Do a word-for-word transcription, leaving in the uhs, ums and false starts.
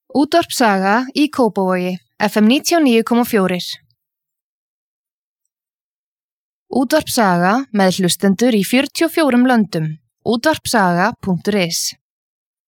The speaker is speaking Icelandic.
Útvarp Saga í Kópavogi, F M níutíu og níu komma fjögur. Útvarp Saga með hlustendur í fjörutíu og fjórum löndum. útvarpsaga punktur is